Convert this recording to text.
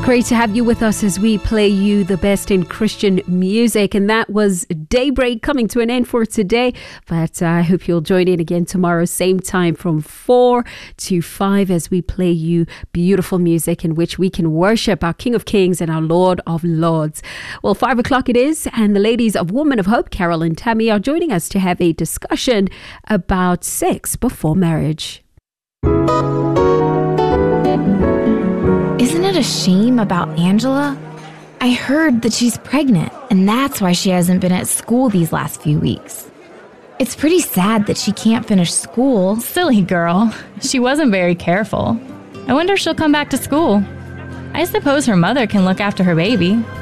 great to have you with us as we play you the best in Christian music. And that was Daybreak coming to an end for today. But I hope you'll join in again tomorrow, same time from 4 to 5 as we play you beautiful music in which we can worship our King of Kings and our Lord of Lords. Well, 5 o'clock it is, and the ladies of Woman of Hope, Carol and Tammy, are joining us to have a discussion about sex before marriage. Isn't it a shame about Angela? I heard that she's pregnant, and that's why she hasn't been at school these last few weeks. It's pretty sad that she can't finish school. Silly girl. She wasn't very careful. I wonder if she'll come back to school. I suppose her mother can look after her baby.